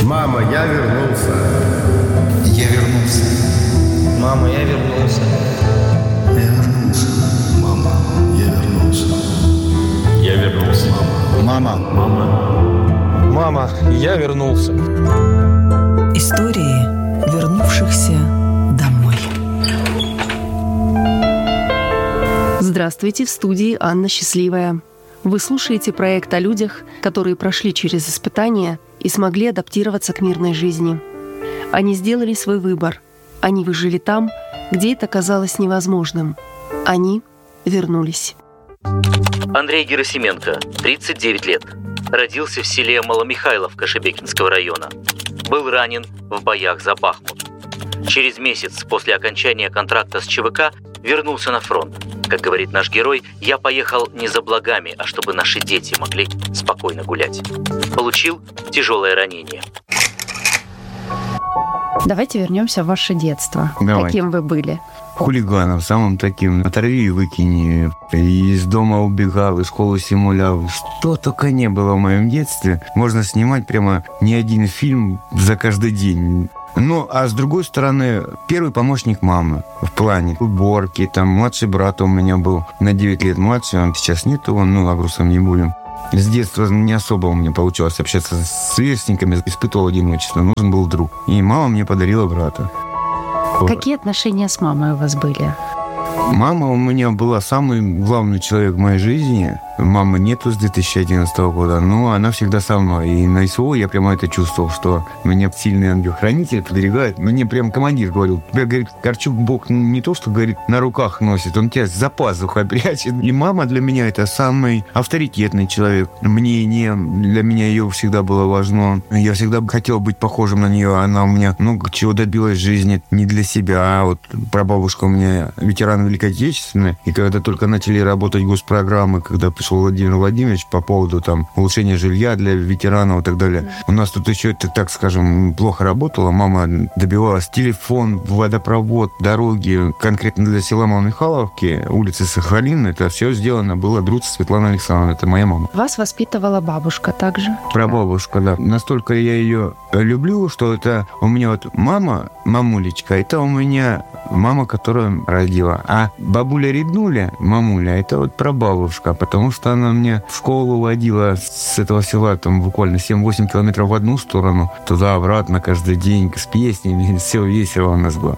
Мама, я вернулся. Я вернулся. Мама, я вернулся. Я вернулся. Мама, я вернулся. Я вернулся. Мама. Мама, я вернулся. Истории вернувшихся домой. Здравствуйте, в студии Анна Счастливая. Вы слушаете проект о людях, которые прошли через испытания и смогли адаптироваться к мирной жизни. Они сделали свой выбор. Они выжили там, где это казалось невозможным. Они вернулись. Андрей Герасименко, 39 лет. Родился в селе Маломихайловка Шебекинского района. Был ранен в боях за Бахмут. Через месяц после окончания контракта с ЧВК вернулся на фронт. Как говорит наш герой, я поехал не за благами, а чтобы наши дети могли спокойно гулять. Получил тяжелое ранение. Давайте вернемся в ваше детство. Давай. Каким вы были? Хулиганом, самым таким. Оторви и выкини. Из дома убегал, из школы симулял. Что только не было в моем детстве. Можно снимать прямо не один фильм за каждый день. Ну, а с другой стороны, первый помощник мамы в плане уборки. Там младший брат у меня был на 9 лет младше. Он сейчас нет его, о грустном не будем. С детства не особо у меня получалось общаться с сверстниками. Испытывал одиночество. Нужен был друг. И мама мне подарила брата. Какие отношения с мамой у вас были? Мама у меня была самый главный человек в моей жизни. Мамы нету с 2011 года, но она всегда со мной. И на СВО я прямо это чувствовал, что меня сильный ангел-хранитель подберегает. Мне прям командир говорил, тебя, говорит, Корчук Бог не то, что, говорит, на руках носит, он тебя за пазухой прячет. И мама для меня это самый авторитетный человек. Мнение для меня ее всегда было важно. Я всегда хотел быть похожим на нее. Она у меня много чего добилась в жизни не для себя. А вот прабабушка у меня ветеран Великой Отечественной. И когда только начали работать госпрограммы, когда пришел Владимир Владимирович по поводу там улучшения жилья для ветеранов и так далее. У нас тут еще это, так скажем, плохо работало. Мама добивалась телефон, водопровод, дороги. Конкретно для села Маломихайловки, улицы Сахалин, это все сделано было Друци Светлана Александровна. Это моя мама. Вас воспитывала бабушка также? Прабабушка, да. Настолько я ее люблю, что это у меня вот мама, мамулечка, это у меня мама, которая родила. А бабуля-реднуля, мамуля, это вот прабабушка, потому что она меня в школу водила с этого села, там буквально 7-8 километров в одну сторону, туда-обратно каждый день с песнями, все весело у нас было.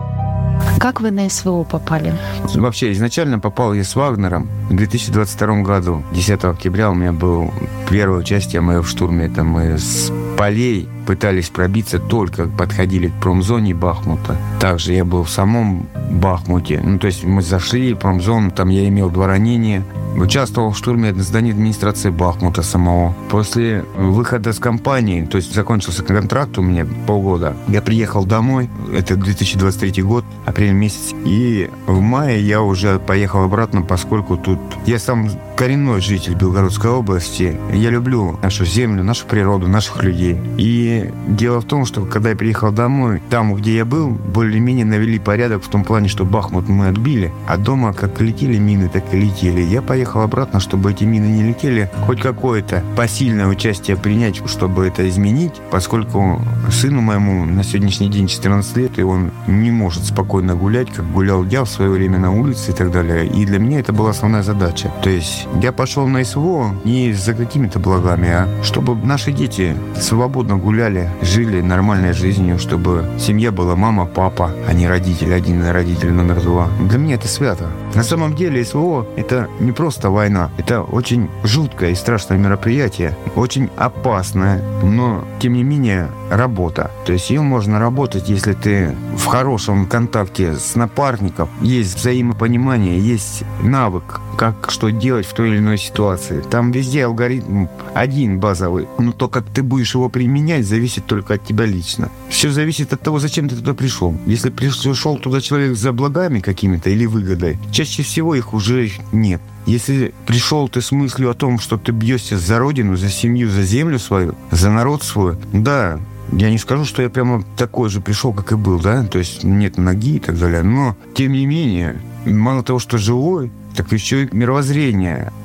Как вы на СВО попали? Вообще, изначально попал я с Вагнером в 2022 году. 10 октября у меня было первое участие мое в штурме. Это мы с полей пытались пробиться, только подходили к промзоне Бахмута. Также я был в самом Бахмуте. То есть мы зашли в промзону, там я имел 2 ранения. Участвовал в штурме здания администрации Бахмута самого. После выхода с кампании, то есть закончился контракт у меня полгода, я приехал домой, это 2023 год, апрель месяц, и в мае я уже поехал обратно, поскольку тут я сам коренной житель Белгородской области. Я люблю нашу землю, нашу природу, наших людей. И дело в том, что когда я приехал домой, там, где я был, более-менее навели порядок в том плане, что Бахмут мы отбили, а дома как летели мины, так и летели. Я поехал обратно, чтобы эти мины не летели, хоть какое-то посильное участие принять, чтобы это изменить, поскольку сыну моему на сегодняшний день 14 лет, и он не может спокойно гулять, как гулял я в свое время на улице и так далее. И для меня это была основная задача. То есть я пошел на СВО не за какими-то благами, а чтобы наши дети свободно гуляли, жили нормальной жизнью, чтобы семья была мама, папа, а не родитель один и родитель номер 2. Для меня это свято. На самом деле СВО — это не просто война. Это очень жуткое и страшное мероприятие, очень опасное, но, тем не менее, работа. То есть ее можно работать, если ты в хорошем контакте с напарником, есть взаимопонимание, есть навык, как что делать в той или иной ситуации. Там везде алгоритм один базовый, но то, как ты будешь его применять, зависит только от тебя лично. Все зависит от того, зачем ты туда пришел. Если пришел туда человек за благами какими-то или выгодой, чаще всего их уже нет. Если пришел ты с мыслью о том, что ты бьешься за родину, за семью, за землю свою, за народ свой, да, я не скажу, что я прямо такой же пришел, как и был, да, то есть нет ноги и так далее, но, тем не менее, мало того, что живой, так еще и мировоззрение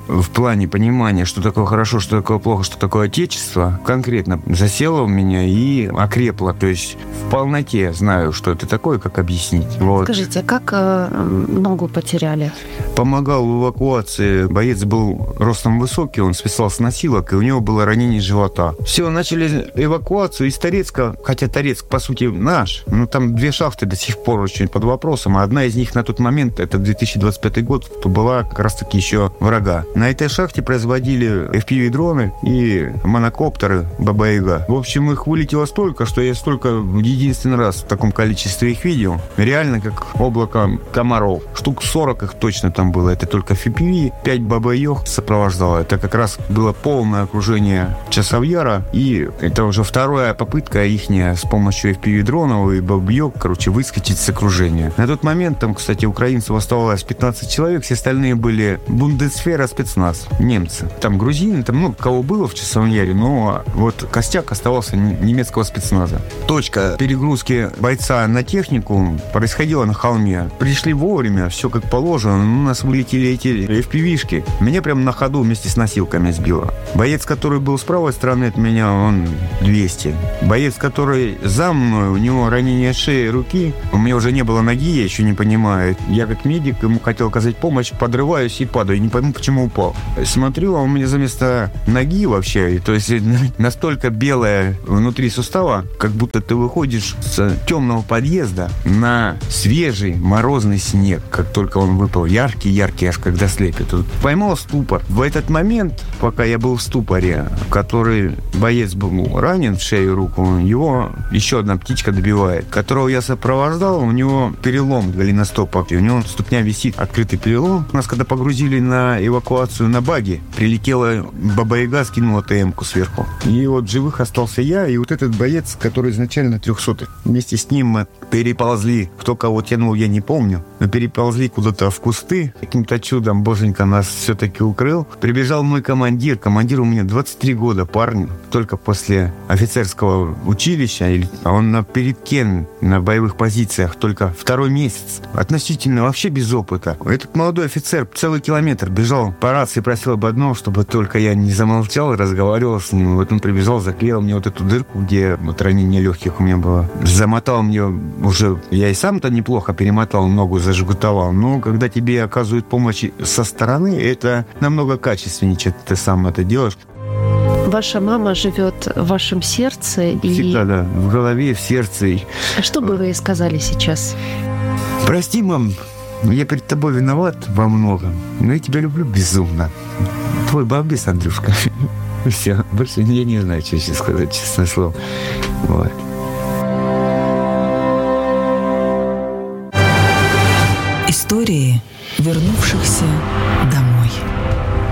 в плане понимания, что такое хорошо, что такое плохо, что такое отечество, конкретно засело у меня и окрепло. То есть в полноте знаю, что это такое, как объяснить. Вот. Скажите, а как ногу потеряли? Помогал в эвакуации. Боец был ростом высокий, он свисал с носилок, и у него было ранение живота. Все, начали эвакуацию из Торецка, хотя Торецк, по сути, наш. Но там 2 шахты до сих пор очень под вопросом, а одна из них на тот момент, это 2025 год, была как раз-таки еще врага. На этой шахте производили FPV-дроны и монокоптеры Баба-Яга. В общем, их вылетело столько, что я столько единственный раз в таком количестве их видел. Реально, как облако комаров. Штук 40 их точно там было. Это только FPV, 5 Баба-Яг сопровождало. Это как раз было полное окружение Часовьяра. И это уже вторая попытка ихняя с помощью FPV-дронов и Баба-Яг, выскочить с окружения. На тот момент там, кстати, украинцев оставалось 15 человек, все остальные были Бундесвера, спецназ, немцы. Там грузины, там, кого было в Часовом Яре, но вот костяк оставался немецкого спецназа. Точка перегрузки бойца на технику происходила на холме. Пришли вовремя, все как положено, у нас вылетели эти FPV-шки. Меня прям на ходу вместе с носилками сбило. Боец, который был с правой стороны от меня, он 200. Боец, который за мной, у него ранение шеи, руки. У меня уже не было ноги, я еще не понимаю. Я как медик ему хотел оказать помощь, подрываюсь и падаю. Не пойму, почему упал. Смотрю, а у меня вместо ноги вообще, то есть настолько белая внутри сустава, как будто ты выходишь с темного подъезда на свежий морозный снег, как только он выпал. Яркий, аж когда слепит. Поймал ступор. В этот момент, пока я был в ступоре, в который боец был ранен в шею и руку, его еще одна птичка добивает, которого я сопровождал, у него перелом голеностопа. У него ступня висит, открытый перелом. Нас когда погрузили на эвакуацию на баги, прилетела Баба-Яга, скинула ТМ-ку сверху. И вот живых остался я и вот этот боец, который изначально 300-й. Вместе с ним мы переползли. Кто кого тянул, я не помню. Но переползли куда-то в кусты. Каким-то чудом боженька нас все-таки укрыл. Прибежал мой командир. Командир у меня 23 года, парень. Только после офицерского училища. А он на передке, на боевых позициях только 2-й месяц. Относительно вообще без опыта. Этот молодой офицер целый километр бежал по рации, просил об одном, чтобы только я не замолчал и разговаривал с ним. Вот он прибежал, заклеил мне вот эту дырку, где вот ранение легких у меня было. Замотал мне уже... Я и сам-то неплохо перемотал, ногу зажгутовал. Но когда тебе оказывают помощь со стороны, это намного качественнее, чем ты сам это делаешь. Ваша мама живет в вашем сердце. Всегда, да. В голове, в сердце. Что бы вы ей сказали сейчас? Прости, мам, я перед тобой виноват во многом, но я тебя люблю безумно. Твой балбес, Андрюшка. Все, больше я не знаю, что сейчас сказать, честное слово. Вот. Истории вернувшихся домой.